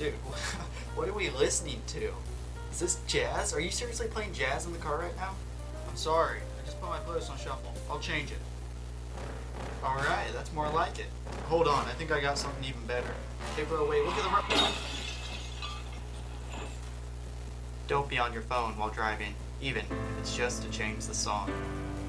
Dude, what are we listening to? Is this jazz? Are you seriously playing jazz in the car right now? I'm sorry. I just put my playlist on shuffle. I'll change it. Alright, that's more like it. Hold on, I think I got something even better. Hey bro, wait, look at the... Don't be on your phone while driving, even if it's just to change the song.